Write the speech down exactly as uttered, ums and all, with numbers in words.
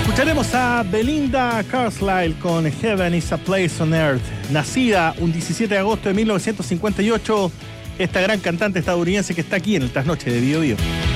Escucharemos a Belinda Carlisle con Heaven is a Place on Earth. Nacida un diecisiete de agosto de mil novecientos cincuenta y ocho, esta gran cantante estadounidense que está aquí en el Trasnoche de Bio Bio.